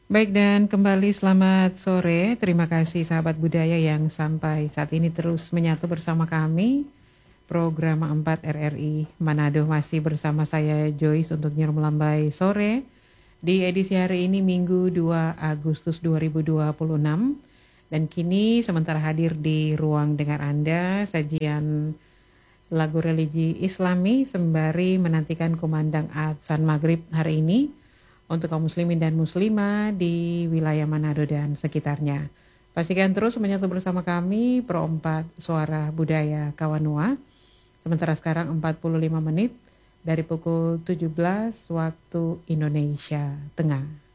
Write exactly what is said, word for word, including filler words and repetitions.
Baik dan kembali selamat sore. Terima kasih sahabat budaya yang sampai saat ini terus menyatu bersama kami. Program empat R R I Manado masih bersama saya Joyce untuk Nyer Melambai Sore. Di edisi hari ini Minggu dua Agustus dua ribu dua puluh enam. Dan kini sementara hadir di ruang dengar Anda sajian lagu religi Islami sembari menantikan kumandang adzan maghrib hari ini untuk kaum muslimin dan muslimah di wilayah Manado dan sekitarnya. Pastikan terus menyatu bersama kami Pro empat Suara Budaya Kawanua. Sementara sekarang empat puluh lima menit dari pukul tujuh belas waktu Indonesia Tengah.